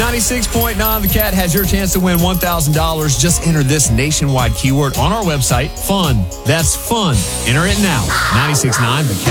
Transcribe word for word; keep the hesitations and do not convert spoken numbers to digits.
ninety-six point nine The Cat has your chance to win one thousand dollars. Just enter this nationwide keyword on our website, fun. That's fun. Enter it now. ninety-six point nine The Cat.